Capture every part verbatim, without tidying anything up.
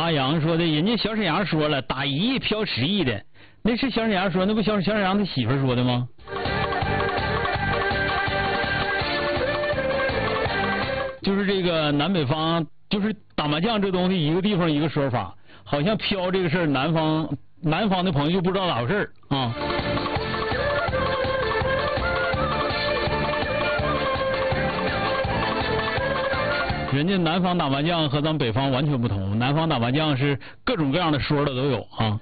阿阳说的，人家小沈阳说了，打一亿飘十亿的，那是小沈阳说，那不小小沈阳他媳妇说的吗？就是这个南北方，就是打麻将这东西，一个地方一个说法，好像飘这个事儿，南方南方的朋友就不知道咋回事啊。人家南方打麻将和咱北方完全不同，南方打麻将是各种各样的说的都有啊。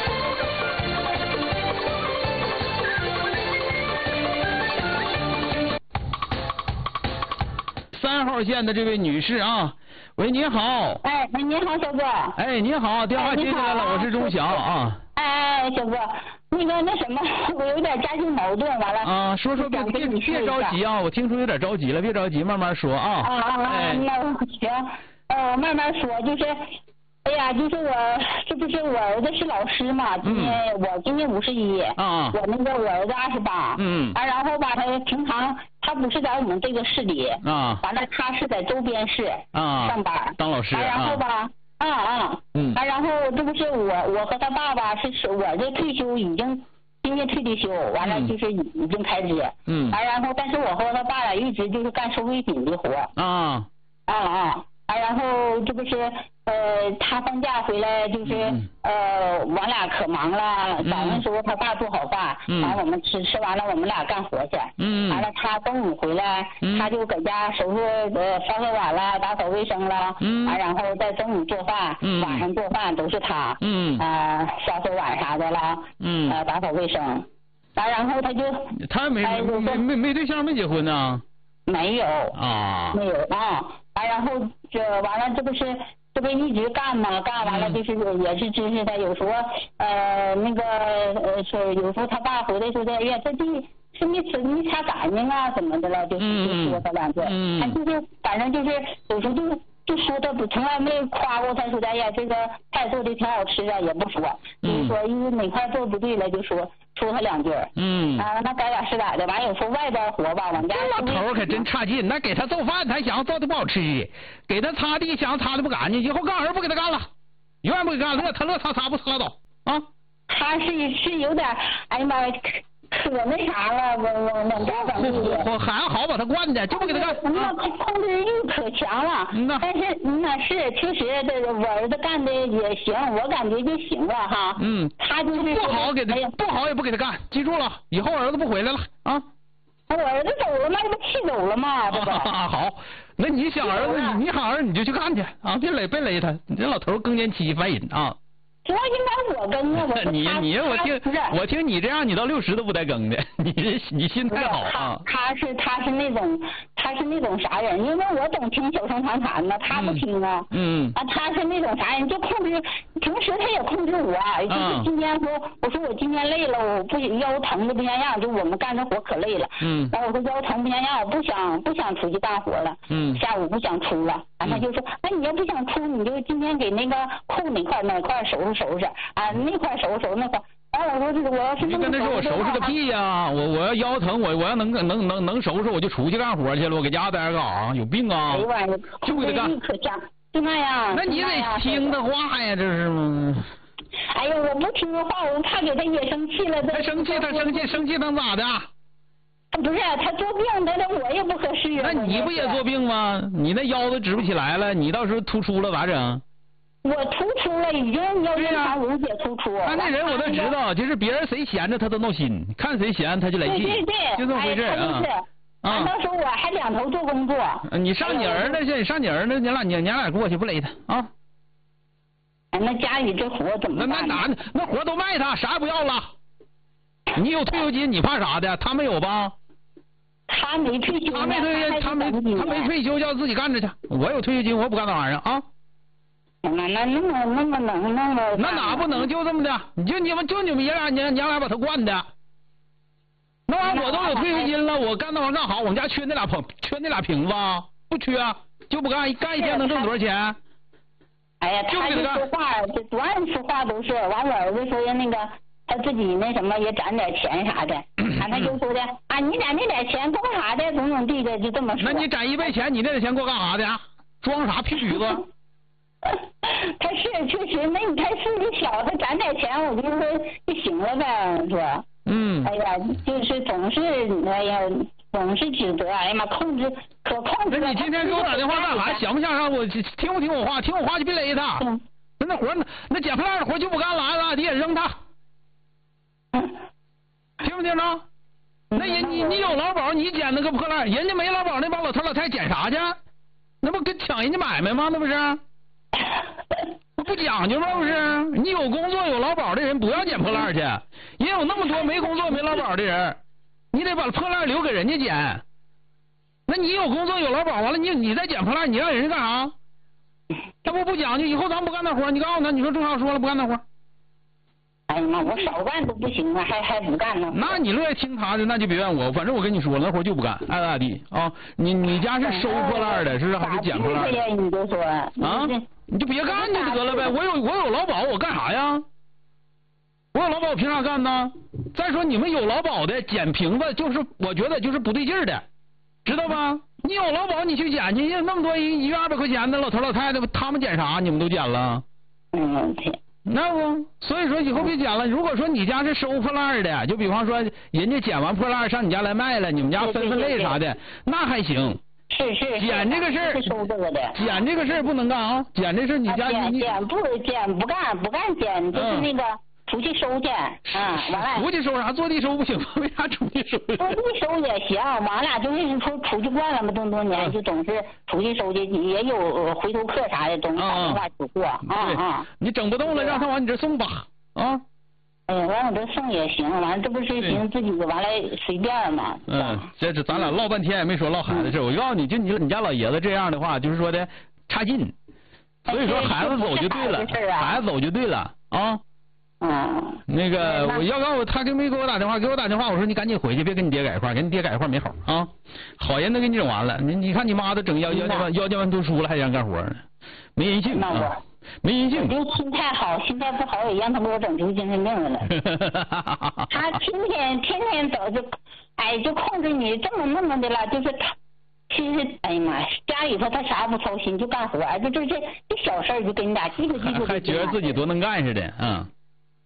三号线的这位女士啊，喂，你好。 哎，你好，小哥。 哎，你好，电话接进来了，我是钟晓啊。 哎，小哥，那个那什么，我有点家庭矛盾，完了。 啊，说说别别别着急啊，我听说有点着急了，别着急，慢慢说啊。 啊啊啊！ 哎、 那行，呃，慢慢说，就是，哎呀，就是我，这不是我儿子是老师嘛，今年、嗯、我今年五十一， 啊， 我那个我儿子二十八， 嗯， 啊，然后吧，他平常他不是在我们这个市里， 啊， 完了他是在周边市啊上班， 当老师， 啊，然后吧。啊啊， 嗯， 啊，然后这不是我，我和他爸爸是是我这退休已经今年退的休，完了就是已已经开支， 嗯， 啊，然后但是我和他爸俩一直就是干收废品的活， 啊， 啊啊，啊，然后这不是呃他放假回来就是、嗯、呃我俩可忙了，早上时候他爸做好饭， 嗯， 完了我们吃吃完了我们俩干活去， 嗯， 完了他中午回来， 嗯， 他就搁家收拾呃刷刷碗了，打扫卫生了， 嗯， 啊，然后在中午做饭， 嗯， 晚上做饭都是他， 嗯， 啊、呃、刷刷碗啥的了， 嗯， 啊、呃、打扫卫生，啊，然后他就他没没没没对象没结婚呢？ 没有啊， 没有啊，啊，然后这完了这不是。这不一直干嘛，干完了就是也是支持他，有时候呃那个呃是有时候他爸回来说的，哎呀这地是没吃没擦干净啊怎么的了，就就说他两句， 嗯， 他就是反正就是有时候就就说他不从来没夸过他说的，哎呀这个菜做的挺好吃啊，也不说，就是说因为哪块做不对了就说说他两句， 嗯， 啊那该咋是咋的，完有时候外边活吧，往家这老头可真差劲，那给他做饭他想做的不好吃，给他擦地想擦的不干净，以后干活不给他干了，永远不给干，乐他乐擦擦不擦拉倒啊。 他是是有点，哎呀妈呀，可那啥了，我我我家长辈我还好把他惯的，就不给他干。 那控制欲可强了，但是那是确实这我儿子干的也行，我感觉就行了哈。 嗯， 他就是不好给他，不好也不给他干，记住了，以后儿子不回来了啊。 我儿子走了吗？这不气走了吗？这不。 啊好，那你想儿子，你想儿子你就去干去啊，别勒别勒他，你这老头更年期烦人啊。 这应该我跟啊，我你你我听我听你这样，你到六十都不带更的，你这你心态好啊。 他是他是那种他是那种啥人？因为我总听小声长谈呢，他不听啊。 嗯。 啊，他是那种啥人？就控制，平时他也控制我，就是今天说，我说我今天累了，我不腰疼的不像样，就我们干这活可累了。 嗯。 然后我说腰疼不像样，我不想不想出去干活了。 嗯。 下午不想出了，完他就说，那你要不想出，你就今天给那个扣哪块哪块收拾收拾啊。那块收拾收拾那块，然后我说这我要是你跟他说我收拾个屁呀、啊！我我要腰疼，我我要能能能能收拾，我就出去干活去了。我搁家待着干啥？有病啊！ 哎呀， 就给他干。 可强，就那样。 那你得听他话呀，这是吗？ 哎呀，我不听话，我怕给他也生气了。 他生气，他生气，生气能咋的？ 不是他作病，他这我也不合适。 那你不也作病吗？你那腰都直不起来了，你到时候突出了咋整？ 我突出了，已经要正常无解突出。 那那人我都知道，就是别人谁闲着他都闹心，看谁闲他就来气， 对对对， 就这么回事啊。 啊，到时候我还两头做工作。 你上你儿子去，你上你儿子，你俩你你俩过去不勒他啊？ 那家里这活怎么办？那那哪那活都卖他，啥也不要了。你有退休金，你怕啥的？他没有吧？ 他没退休， 他没退休，他没他没退休，叫自己干着去。我有退休金，我不干那玩意儿啊。 那那那么那么能那么那哪不能就这么的？你就你们就你们爷俩娘娘俩把他惯的，那玩意儿我都有退休金了，我干那玩意儿干好，我们家缺那俩瓶，缺那俩瓶子，不缺就不干，干一天能挣多少钱？ 哎呀，他就说话，这多爱说话都是。完我儿子说的那个他自己那什么也攒点钱啥的，啊他就说的啊你攒那点钱够啥的，怎么怎么地的，就这么说。 那你攒一倍钱，你那点钱够干啥的？装啥屁驴子？ 他是确实，那你他岁数小，他攒点钱，我就说就行了呗，说。 嗯。 哎呀，就是总是哎呀，总是指责，哎呀妈，控制可控制。 那你今天给我打电话干啥？想不想让我听不听我话？听我话就别勒他。嗯。那那活那那捡破烂的活就不干了，爱咋地扔他。听不听着？那人你你有劳保，你捡那个破烂，人家没劳保那帮老头老太捡啥去？那不跟抢人家买卖吗？那不是？不讲究吗？不是？你有工作有劳保的人不要捡破烂去，也有那么多没工作没劳保的人，你得把破烂留给人家捡。那你有工作有劳保，完了你你再捡破烂，你让人家干啥？他不不讲究，以后咱不干那活，你告诉他，你说正常说了不干那活。 哎呀妈，我少干都不行啊，还还不干呢。 那你乐意听他的，那就别怨我。反正我跟你说了，那活就不干，爱咋地啊。你你家是收破烂的，是还是捡破烂的？ 你就说啊，你就别干就得了呗。我有我有劳保，我干啥呀？我有劳保，我凭啥干呢？再说你们有劳保的捡瓶子，就是我觉得就是不对劲儿的，知道吧？你有劳保，你去捡去，那么多一一月二百块钱的老头老太太，他们捡啥？你们都捡了？ 嗯。 那不，所以说以后别捡了。如果说你家是收破烂的，就比方说人家捡完破烂上你家来卖了，你们家分分类啥的，那还行。 是是。 捡这个事儿， 收这个的。 捡这个事儿不能干啊！捡这事你家你捡不捡不干不干捡，就是那个出去收去啊，完了。 出去收啥？坐地收不行吗？为啥出去收？ 坐地收也行，完了就是说出去惯了嘛，这么多年就总是出去收去，也有回头客啥的，总是打电话取货啊啊。 你整不动了，让他往你这送吧啊。 哎，往我这送也行，完了这不是行自己完了随便嘛。 嗯，这这咱俩唠半天也没说唠孩子事，我告诉你，就你你家老爷子这样的话，就是说的差劲，所以说孩子走就对了，孩子走就对了啊。 嗯， 那个我要告诉我，他就没给我打电话，给我打电话，我说你赶紧回去，别跟你爹在一块儿，跟你爹在一块儿没好啊。好人都给你整完了，你你看你妈都整腰腰间腰间盘突出了，还让干活呢，没人性啊，没人性。 就心态好，心态不好也让他给我整出精神病来了。他天天天天走就，哎，就控制你这么那么的了，就是他。其实，哎呀妈，家里头他啥不操心，就干活，就就这这小事儿就跟你俩叽咕叽咕。 还觉得自己多能干似的，嗯。